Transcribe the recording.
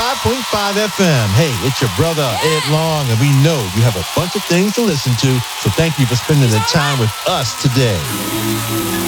105.5 FM. Hey, it's your brother, Ed Long, and we know you have a bunch of things to listen to, so thank you for spending the time with us today.